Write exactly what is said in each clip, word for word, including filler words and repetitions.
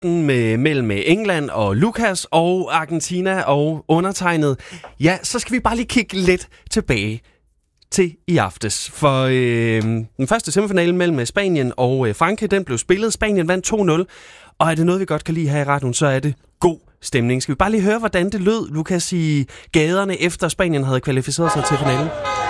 aften med, mellem England og Lukas og Argentina og undertegnet, ja, så skal vi bare lige kigge lidt tilbage til i aftes. For øh, den første semifinale mellem Spanien og øh, Frankrig, den blev spillet. Spanien vandt to nul, og er det noget, vi godt kan lide her i radioen, så er det god stemning. Skal vi bare lige høre, hvordan det lød, Lukas, i gaderne, efter Spanien havde kvalificeret sig til finalen?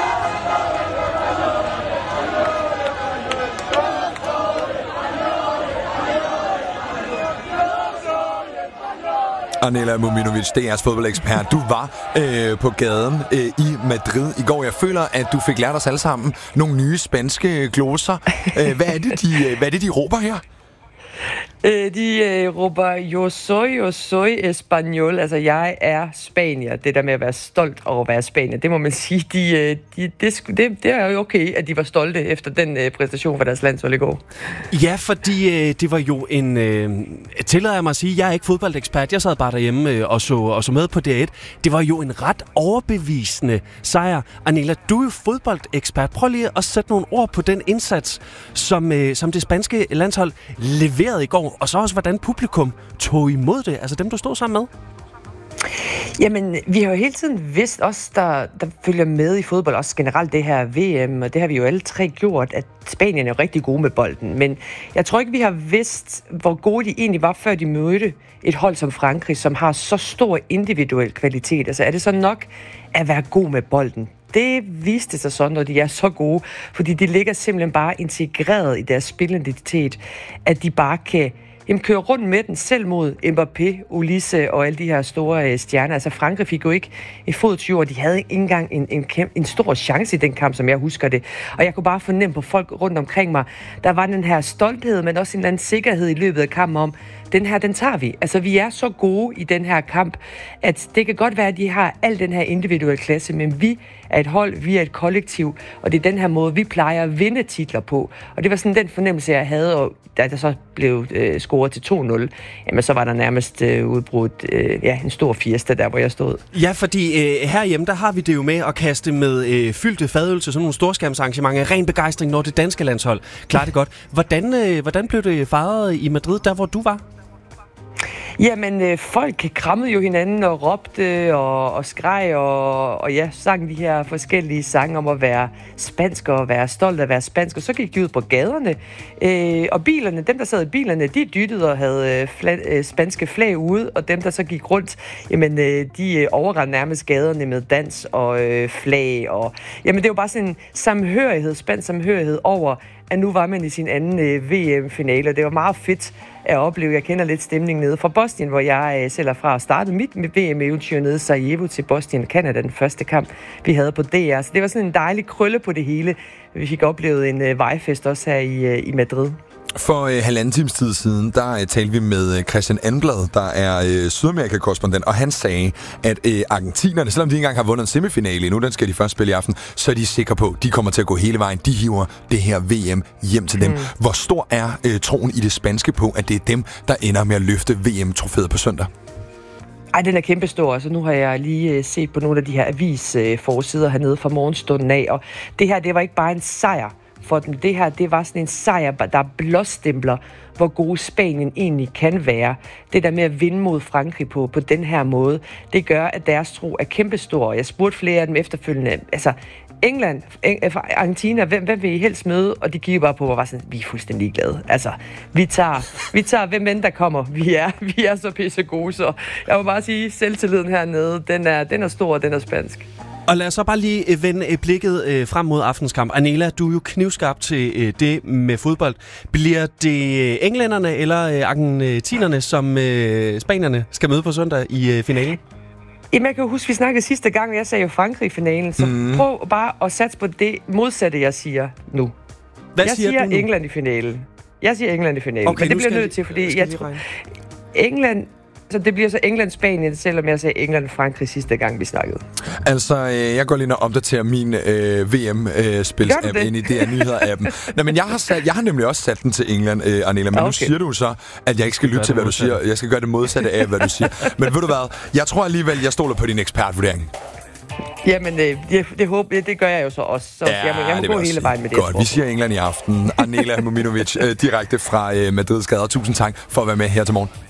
Anela Muminovic, D R's fodboldekspert. Du var øh, på gaden øh, i Madrid i går. Jeg føler, at du fik lært os alle sammen nogle nye spanske gloser. Øh, hvad, er det, de, hvad er det, de råber her? Øh, de øh, råber, yo soy, yo soy español. Altså, jeg er spanier. Det der med at være stolt over at være spanier, det må man sige. De, øh, de, det, det, det er jo okay, at de var stolte efter den øh, præstation for deres landshold i går. Ja, fordi øh, det var jo en... Øh, tillader jeg mig at sige, jeg er ikke fodboldekspert. Jeg sad bare derhjemme øh, og, så, og så med på D et. Det var jo en ret overbevisende sejr. Anela, du er jo fodboldekspert. Prøv lige at sætte nogle ord på den indsats, som, øh, som det spanske landshold leverede i går. Og så også, hvordan publikum tog imod det. Altså dem, du stod sammen med. Jamen, vi har jo hele tiden vidst, os der, der følger med i fodbold, også generelt det her V M, og det har vi jo alle tre gjort, at Spanien er rigtig gode med bolden. Men jeg tror ikke, vi har vidst, hvor gode de egentlig var, før de mødte et hold som Frankrig, som har så stor individuel kvalitet. Altså, er det så nok at være god med bolden? Det viste sig sådan, når de er så gode, fordi de ligger simpelthen bare integreret i deres spilidentitet, at de bare kan jamen, køre rundt med den selv mod Mbappé, Ulisse og alle de her store øh, stjerner. Altså Frankrig fik jo ikke en fodtyv, og de havde ikke engang en, en, kæmpe, en stor chance i den kamp, som jeg husker det. Og jeg kunne bare fornemme på folk rundt omkring mig, der var den her stolthed, men også en eller anden sikkerhed i løbet af kampen om, den her, den tager vi. Altså, vi er så gode i den her kamp, at det kan godt være, at de har al den her individuelle klasse, men vi er et hold, vi er et kollektiv, og det er den her måde, vi plejer at vinde titler på. Og det var sådan den fornemmelse, jeg havde, og da der så blev øh, scoret til to nul, jamen så var der nærmest øh, udbrudt øh, ja, en stor fiesta der, hvor jeg stod. Ja, fordi øh, herhjemme, der har vi det jo med at kaste med øh, fyldte fadøl sådan nogle storskærmsarrangementer, ren begejstring, når det danske landshold klarer det godt. Hvordan, øh, hvordan blev det fejret i Madrid, der hvor du var? Jamen, øh, folk krammede jo hinanden og råbte og, og skreg og, og ja, sang de her forskellige sange om at være spansk og være stolt af at være spansk. Og så gik de ud på gaderne, øh, og bilerne, dem der sad i bilerne, de dyttede og havde øh, fla, øh, spanske flag ude, og dem der så gik rundt, jamen øh, de øh, overrendte nærmest gaderne med dans og øh, flag. Og, jamen det var bare sådan en samhørighed, spansk samhørighed over, at nu var man i sin anden øh, V M-finale, og det var meget fedt at opleve. Jeg kender lidt stemningen nede fra Bosnien, hvor jeg øh, selv er fra og startede mit med V M-eventyr nede i Sarajevo til Bosnien, Canada, den første kamp, vi havde på D R. Så det var sådan en dejlig krølle på det hele. Vi fik oplevet en øh, vejfest også her i, øh, i Madrid. For øh, halvanden times tid siden, der øh, talte vi med øh, Christian Anblad, der er øh, Sydamerika-korrespondent, og han sagde, at øh, argentinerne, selvom de ikke engang har vundet en semifinale endnu, den skal de først spille i aften, så er de sikre på, at de kommer til at gå hele vejen. De hiver det her V M hjem til dem. Mm. Hvor stor er øh, troen i det spanske på, at det er dem, der ender med at løfte V M-trofæet på søndag? Ej, den er kæmpestor. Altså, nu har jeg lige øh, set på nogle af de her avis-forsider øh, hernede fra morgenstunden af, og det her, det var ikke bare en sejr for dem. Det her, det var sådan en sejr, der blåstempler, hvor gode Spanien egentlig kan være. Det der med at vinde mod Frankrig på, på den her måde, det gør, at deres tro er kæmpestor. Jeg spurgte flere af dem efterfølgende, altså England, Argentina, hvem, hvem vil I helst møde? Og de kiggede bare på, og var sådan, vi er fuldstændig glade. Altså, vi tager, vi tager hvem end der kommer. Vi er, vi er så pisse gode, så jeg må bare sige, selvtilliden hernede, den er, den er stor, og den er spansk. Og lad os så bare lige vende blikket øh, frem mod aftenskamp. Anela, du er jo knivskarp til øh, det med fodbold. Bliver det englænderne eller øh, argentinerne, som øh, spanierne skal møde på søndag i øh, finalen? Jamen, jeg kan jo huske, vi snakkede sidste gang, og jeg sagde jo Frankrig i finalen, så mm. prøv bare at satse på det modsatte, jeg siger nu. Hvad jeg siger, siger du nu? England i finalen. Jeg siger England i finalen, okay, men det bliver jeg, nødt til, fordi jeg tror... England... Så det bliver så England-Spanien, selvom jeg sagde England-Frankrig sidste gang, vi snakkede. Altså, øh, jeg går lige og opdaterer min øh, V M-spils-app øh, ind i D R Nyheder-appen. Nå, men jeg har, sat, jeg har nemlig også sat den til England, øh, Arnela, men okay. Nu siger du så, at jeg ikke skal lytte til, hvad du siger. Jeg skal gøre det modsatte af, hvad du siger. Men ved du hvad, jeg tror alligevel, jeg stoler på din ekspertvurdering. Jamen, det, det, håber, det gør jeg jo så også. Så ja, jeg må, jeg må gå hele vejen med det. Godt, vi siger England i aften. Anela Muminovic, øh, direkte fra øh, Madrids gader. Tusind tak for at være med her til morgen.